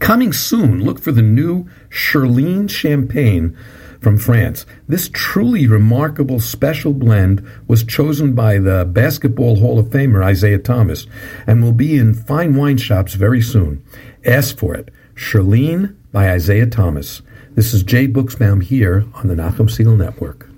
Coming soon, look for the new Shirlene Champagne from France. This truly remarkable special blend was chosen by the Basketball Hall of Famer Isaiah Thomas and will be in fine wine shops very soon. Ask for it. Shirlene by Isaiah Thomas. This is Jay Buchsbaum here on the Nachum Segal Network.